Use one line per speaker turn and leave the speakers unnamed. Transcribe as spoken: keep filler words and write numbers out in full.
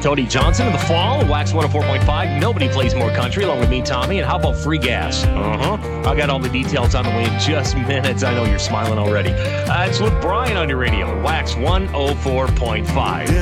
Tony Johnson in the fall, Wax one oh four point five. Nobody plays more country, along with me, Tommy. And how about free gas? Uh-huh. I got all the details on the way in just minutes. I know you're smiling already. Uh, it's with Brian on your radio, Wax one oh four point five.